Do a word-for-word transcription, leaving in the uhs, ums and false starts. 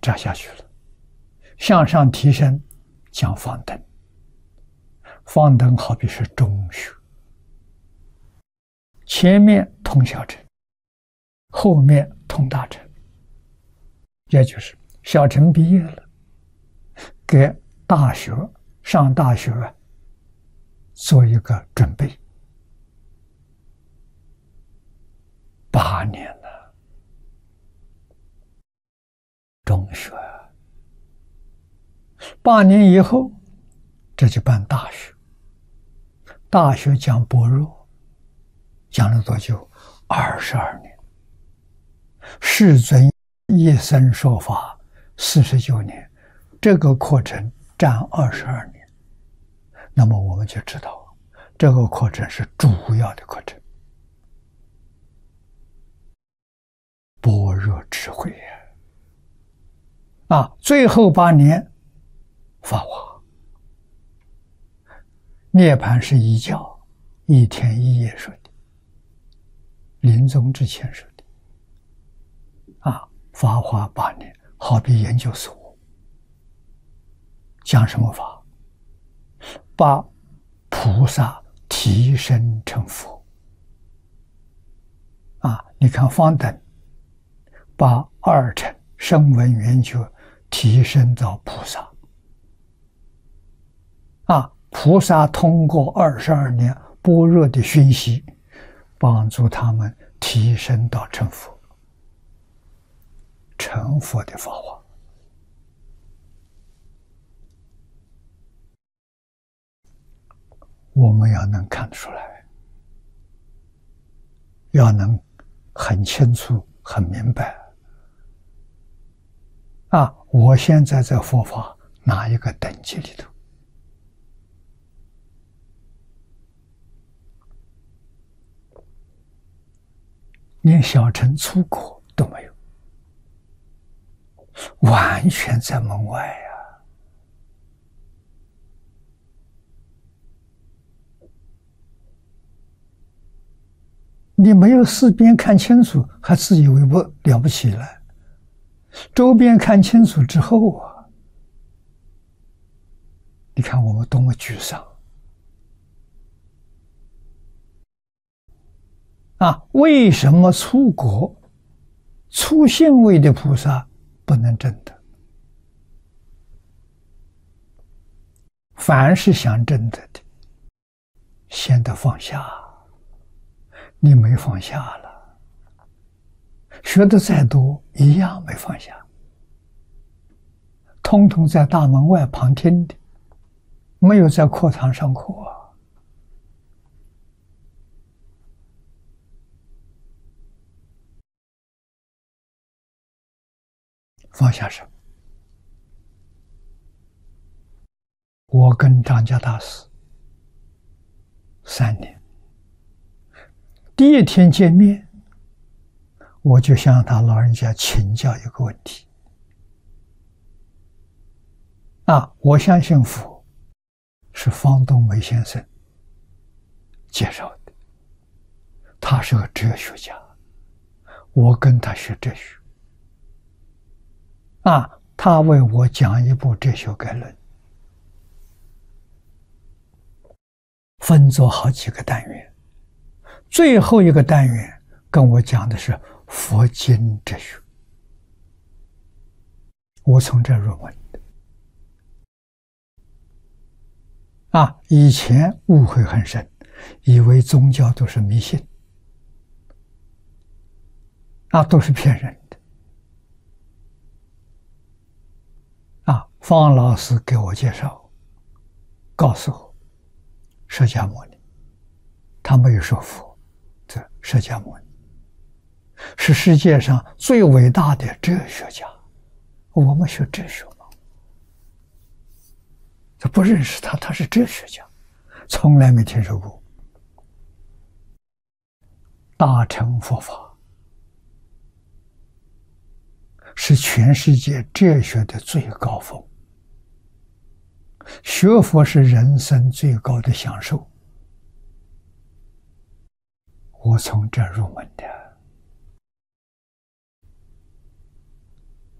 扎下去了。向上提升讲方等，方等好比是中学，前面通小乘，后面通大乘，也就是小乘毕业了，给大学上大学做一个准备。八年了，中学。八年以后，这就办大学。大学讲般若，讲了多久？二十二年。世尊一生说法四十九年，这个课程占二十二年。那么我们就知道，这个课程是主要的课程。般若智慧啊！啊，最后八年法华，涅槃是一觉一天一夜说的，临终之前说的。啊，法华八年，好比研究所，讲什么法？把菩萨提升成佛。啊，你看方等，把二乘声闻缘觉提升到菩萨。啊，菩萨通过二十二年般若的熏习，帮助他们提升到成佛。成佛的法华，我们要能看出来，要能很清楚、很明白。啊，我现在在佛法哪一个等级里头？连小乘出国都没有。完全在门外呀！你没有四边看清楚，还自以为不了不起了。周边看清楚之后啊，你看我们多么沮丧啊！为什么出国出现位的菩萨不能证得？凡是想证得的，先得放下。你没放下了，学的再多一样没放下，通通在大门外旁听的，没有在课堂上课啊。放下什么？我跟张家大师三年，第一天见面，我就向他老人家请教一个问题。啊，我相信佛是方东梅先生介绍的，他是个哲学家，我跟他学哲学。啊，他为我讲一部哲学概论，分作好几个单元，最后一个单元跟我讲的是佛经哲学，我从这入门的。啊，以前误会很深，以为宗教都是迷信，啊，都是骗人的。啊，方老师给我介绍，告诉我，释迦牟尼，他没有说佛，这释迦牟尼是世界上最伟大的哲学家。我们学哲学吗？这不认识他，他是哲学家，从来没听说过。大乘佛法是全世界哲学的最高峰，学佛是人生最高的享受。我从这入门的。